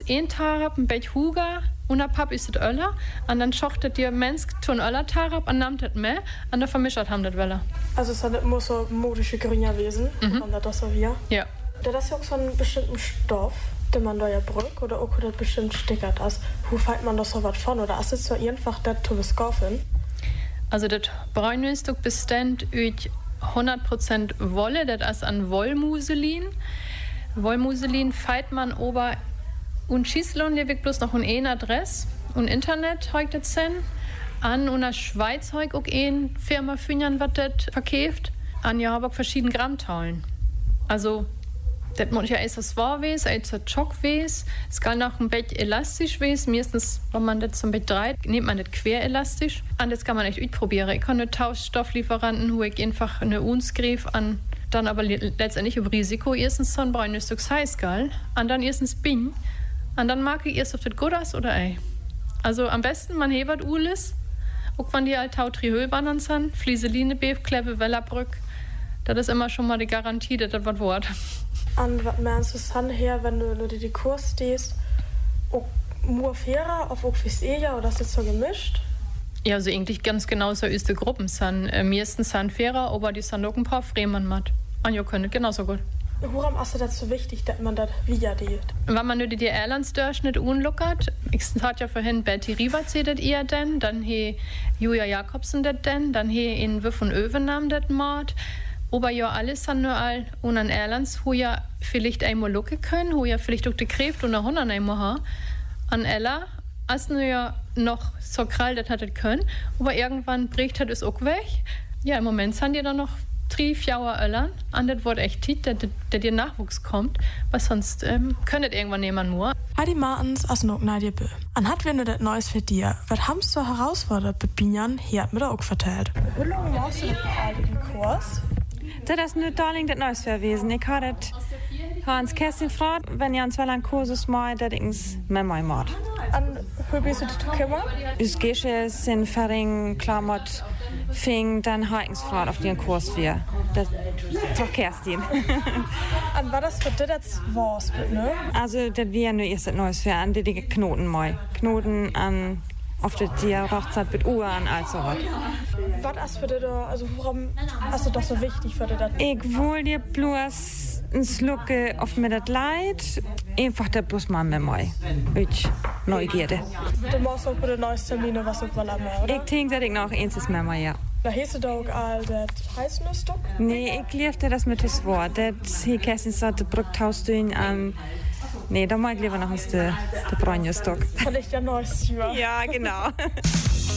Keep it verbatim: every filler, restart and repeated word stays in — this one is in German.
ein Tarab, ein bisschen Huga, und ein Papp ist das Öller. Und dann schochtet ihr Mensch tun Öller Tarab, und nimmt das mehr, und dann vermischt haben das Welle. Also es hat muss so modische Grünja-Wesen, mhm. Und das so wie. Ja. Das ist ja auch so einen bestimmten Stoff, den man da ja brückt, oder auch das bestimmt stickert ist. Wo fällt man das so was von? Oder ist es so einfach das zu beskaffen? Also das Bräunstück besteht aus hundert Prozent Wolle, das ist an Wollmuselin. Wollmuselin feit man ober und Schießlohn, der wird bloß noch ein Adress und Internet heute das sein. An einer Schweiz heute auch eine Firma Fünjan, was das verkauft. An ja aber verschiedene Grammteilen. Also das muss ja erst was wahr wesen, erst was Schock wesen. Es kann auch ein bisschen elastisch wesen. Meistens, wenn man das so ein bisschen dreht, nimmt man das quer elastisch. Und das kann man echt ausprobieren. Ich kann einen Tauschstofflieferanten, wo ich einfach eine Unsgriff an, dann aber letztendlich über Risiko erstens so ein braunes Stück Heißgal, und dann erstens Bing, und dann mag ich erst, ob das gut ist oder ei. Also am besten, man hebert Ulis, auch wenn die halt Tautriölbahnen sind, Flieseline, Beef, Kleve, Wellerbrück. Das ist immer schon mal die Garantie, dass das was wird. Und was meinst du dann her, wenn du nur die Kurs stehst? Auch nur fairer, auf auch fürs Eja, oder ist das so gemischt? Ja, also eigentlich ganz genau so ist die Gruppen sind. Äh, meistens sind fairer, aber die sind auch ein paar Fremen matt. Und ihr könnt genauso gut. Warum ist das so wichtig, dass man das wieder dealt? Wenn man nur die Airlands-Durchschnitt unlockert, ich hatte ja vorhin Betty Riebertsee das eher denn, dann he Julia Jakobsen das denn, dann he in Wiff und Öwenam das Mord. Aber ja, alles sind nur all und an Airlands, wo ja vielleicht einmal locken können, wo ja vielleicht auch die Kräfte und auch einmal haben. An Ella, als nur ja noch so krall, das hat es können, aber irgendwann bricht hat es auch weg. Ja, im Moment sind die dann noch drei, vier Öllern, und das wird echt tief, dass der Nachwuchs kommt, weil sonst ähm, könnte irgendwann jemand nur. Heidi Martens aus Nadja Bö. An hat wir nur das Neues für dir. Was haben so herausfordert mit Binjan, hier hat mir da auch vertellt. Wie lange machst du den Kurs? Das ist nicht darling das Neues für gewesen. Ich habe das Hans Kerstin gefragt, wenn ihr an zwei lang Kurses macht, das ist mit meinem Mord. Und wie bist du dich gekümmert? Ich gehe in Ferring, Klamott, Fing, dann habe ich gefragt, auf den Kurs wir. Das ist doch Kerstin. Und war das für dich das was, ne? Also, das wäre nur erst das Neues für an die Knoten mal. Knoten an, auf der die Hochzeit mit Uhr an, also was. Was ist für dich da, also warum ist das doch so wichtig für dich? Ich will dir bloß ein Schlucke auf mir das Leid, einfach da bloß mal mit mir. Ich Neugierde. Du machst auch bei den neuen Terminen was auch mal mehr, oder? Ich denke, dass ich noch eins ist mit mir, ja. Da hast du da auch all das Heißnussstück? Nee, ich liebte das mit das Wort. Das hier Kerstin sagt, das brückt du ihn an. Nee, da mag ich lieber noch ein bisschen der Bräunje-Stock. Kann ich ja neues Jahr. Ja, genau.